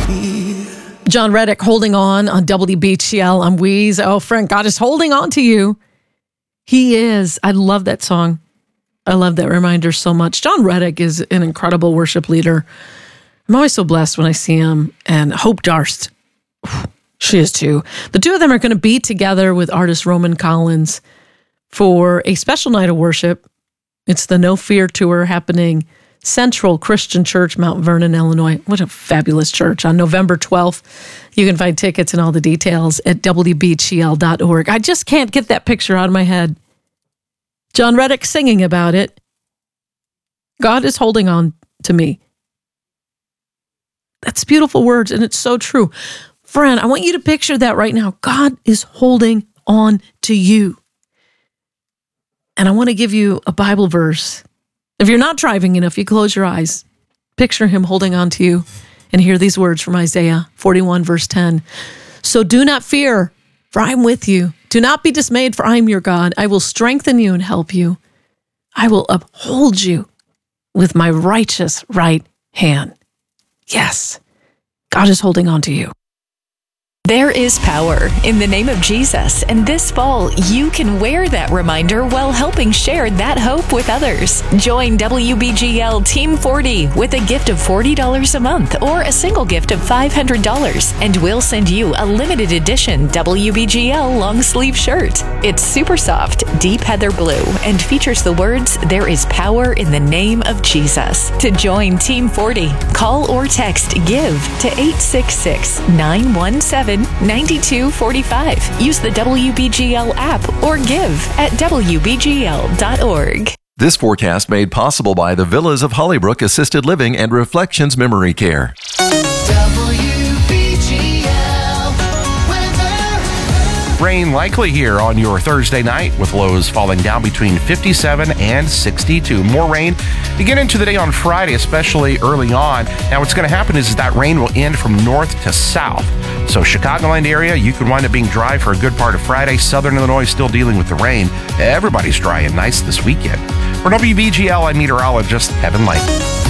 John Reddick, Holding On WBGL. I'm Weeze. Oh, friend, God is holding on to you. He is. I love that song. I love that reminder so much. John Reddick is an incredible worship leader. I'm always so blessed when I see him. And Hope Darst, she is too. The two of them are going to be together with artist Roman Collins for a special night of worship. It's the No Fear Tour happening Central Christian Church, Mount Vernon, Illinois. What a fabulous church. On November 12th, you can find tickets and all the details at WBGL.org. I just can't get that picture out of my head. John Reddick singing about it. God is holding on to me. That's beautiful words, and it's so true. Friend, I want you to picture that right now. God is holding on to you. And I want to give you a Bible verse. If you're not driving enough, you close your eyes. Picture him holding on to you and hear these words from Isaiah 41, verse 10. So do not fear, for I am with you. Do not be dismayed, for I am your God. I will strengthen you and help you. I will uphold you with my righteous right hand. Yes, God is holding on to you. There is power in the name of Jesus, and this fall, you can wear that reminder while helping share that hope with others. Join WBGL Team 40 with a gift of $40 a month or a single gift of $500, and we'll send you a limited edition WBGL long sleeve shirt. It's super soft, deep heather blue, and features the words, "There is power in the name of Jesus." To join Team 40, call or text GIVE to 866-917-9245. Use the WBGL app or give at WBGL.org. This forecast made possible by the Villas of Hollybrook Assisted Living and Reflections Memory Care. Rain likely here on your Thursday night, with lows falling down between 57 and 62. More rain to get into the day on Friday, especially early on. Now, what's going to happen is that rain will end from north to south. So Chicagoland area, you could wind up being dry for a good part of Friday. Southern Illinois still dealing with the rain. Everybody's dry and nice this weekend. For WBGL, I'm meteorologist Kevin Light.